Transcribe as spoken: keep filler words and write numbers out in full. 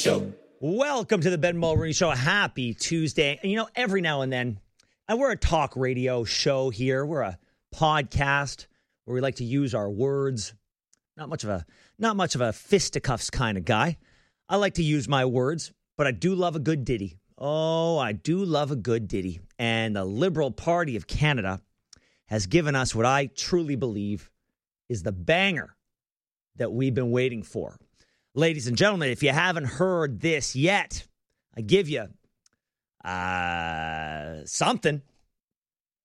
Show. Welcome to the Ben Mulroney Show. Happy Tuesday. And you know, every now and then, and we're a talk radio show here. We're a podcast where we like to use our words. Not much of a not much of a fisticuffs kind of guy. I like to use my words, but I do love a good ditty. Oh, I do love a good ditty. And the Liberal Party of Canada has given us what I truly believe is the banger that we've been waiting for. Ladies and gentlemen, if you haven't heard this yet, I give you uh, something.